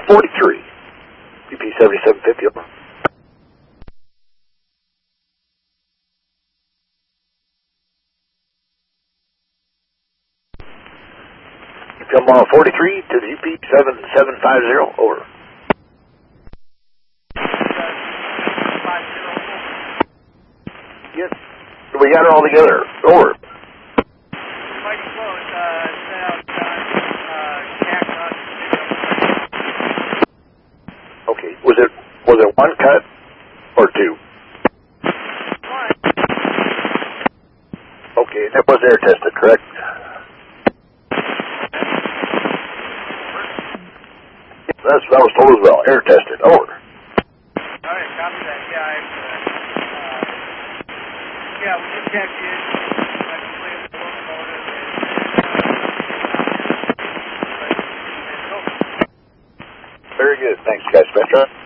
43. UP 7750, over. Mile 43 to the UP 7750, over. Yes, we got her all together, over. Mighty close, sent out Okay, was it one cut or two? One. Okay, that was air tested, correct? That was told as well. Air tested. Over. All right, copy that. Yeah, we just checked in. I completed the locomotive and Very good. Thanks, guys. Spectra.